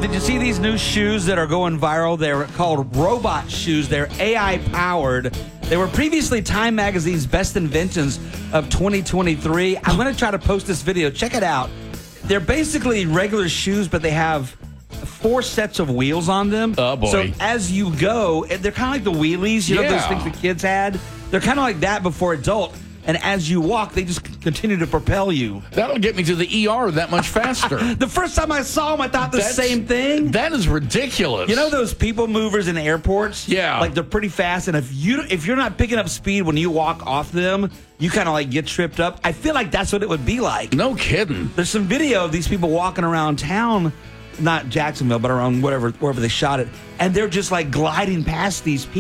did you see these new shoes that are going viral? They're called robot shoes. They're AI-powered. They were previously Time Magazine's best inventions of 2023. I'm going to try to post this video. Check it out. They're basically regular shoes, but they have 4 sets of wheels on them. Oh, boy. So as you go, they're kind of like the wheelies, you know, those things the kids had? They're kind of like that before adult. And as you walk, they just continue to propel you. That'll get me to the ER that much faster. The first time I saw them, I thought the same thing. That is ridiculous. You know those people movers in airports? Yeah. Like they're pretty fast, and if you're not picking up speed when you walk off them, you kind of like get tripped up. I feel like that's what it would be like. No kidding. There's some video of these people walking around town, not Jacksonville, but around wherever they shot it, and they're just like gliding past these people.